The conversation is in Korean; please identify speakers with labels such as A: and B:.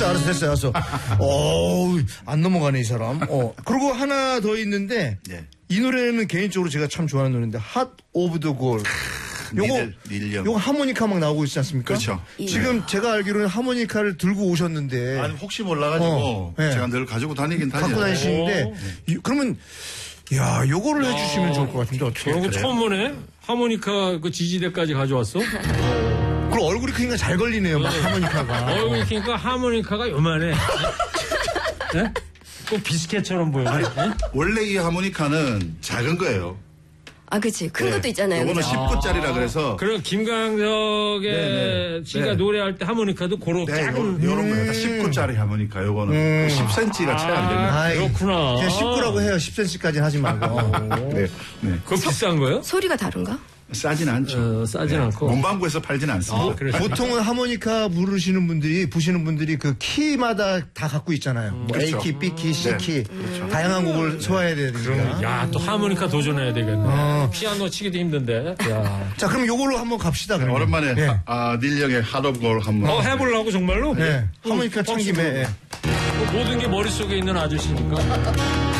A: 됐어. 안 넘어가네, 이 사람. 그리고 하나 더 있는데,
B: 네.
A: 이 노래는 개인적으로 제가 참 좋아하는 노래인데, Heart of the Gold. 요거 하모니카 막 나오고 있지 않습니까?
B: 그렇죠.
A: 지금 제가 알기로는 하모니카를 들고 오셨는데.
B: 아니, 혹시 몰라가지고,
A: 네.
B: 제가 늘 가지고 다니긴
A: 갖고 다니시는데, 그러면, 야, 요거를 해주시면 좋을 것 같은데, 어떻게.
C: 그런 거 처음 보네? 하모니카 그 지지대까지 가져왔어?
A: 그리고 얼굴이 크니까 잘 걸리네요, 막 하모니카가.
C: 얼굴이 크니까 하모니카가 요만해. 네? 꼭 비스켓처럼 보여. 네?
B: 원래 이 하모니카는 작은 거예요.
D: 아, 그치. 큰 것도 있잖아요.
B: 이거는
D: 그죠?
B: 10구짜리라 그래서.
C: 그럼 김광석의 씨가 노래할 때 하모니카도 고로
B: 네,
C: 작은.
B: 요런 거예요. 10구짜리 하모니카, 요거는. 10cm가 채 안 됩니다.
A: 아이,
C: 그렇구나.
A: 그냥 19라고 해요. 10cm까지는 하지 말고.
B: 네.
C: 그거 비싼 거요?
D: 소리가 다른가?
B: 싸진 않죠.
C: 싸진 않고.
B: 문방구에서 팔진 않습니다.
C: 그래.
A: 보통은 하모니카 부시는 분들이 그 키마다 다 갖고 있잖아요. 뭐
B: 그렇죠.
A: A키, B키, C키.
B: 그렇죠.
A: 다양한 곡을 소화해야 되니까.
C: 야, 또 하모니카 도전해야 되겠네. 피아노 치기도 힘든데. 야.
A: 자, 그럼 요걸로 한번 갑시다. 그러면.
B: 오랜만에
A: 네.
B: 닐 영의 하드걸 한번.
C: 해보려고 정말로?
A: 네. 하모니카 참 김에.
C: 모든 게 머릿속에 있는 아저씨니까.